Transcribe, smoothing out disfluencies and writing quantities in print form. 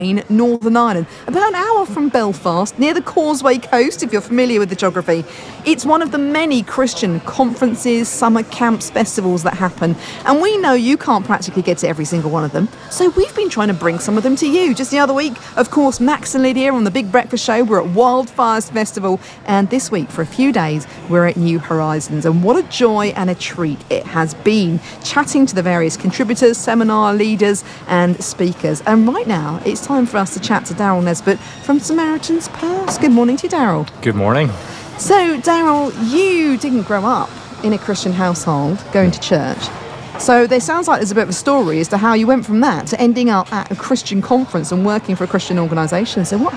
Northern Ireland, about an hour from Belfast, near the Causeway Coast, if you're familiar with the geography. It's one of the many Christian conferences, summer camps, festivals that happen, and we know you can't practically get to every single one of them, so we've been trying to bring some of them to you. Just the other week, of course, Max and Lydia on the Big Breakfast Show were at Wildfires Festival, and this week, for a few days, we're at New Horizons, and what a joy and a treat it has been, chatting to the various contributors, seminar leaders and speakers. And right now, it's time for us to chat to Daryl Nesbitt from Samaritan's Purse. Good morning to you, Daryl. Good morning. So, Daryl, you didn't grow up in a Christian household, going to church. So there sounds like there's a bit of a story as to how you went from that to ending up at a Christian conference and working for a Christian organisation. So what